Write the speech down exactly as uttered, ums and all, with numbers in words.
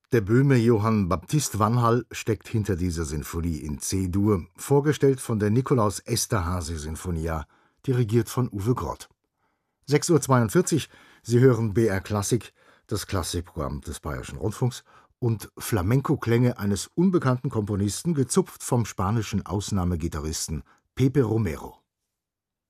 Der Böhme Johann Baptist Vanhal steckt hinter dieser Sinfonie in C-Dur, vorgestellt von der Nikolaus Esterhazy Sinfonia, dirigiert von Uwe Grott. sechs Uhr zweiundvierzig, Sie hören B R Klassik, das Klassikprogramm des Bayerischen Rundfunks, und Flamenco-Klänge eines unbekannten Komponisten, gezupft vom spanischen Ausnahmegitarristen Pepe Romero.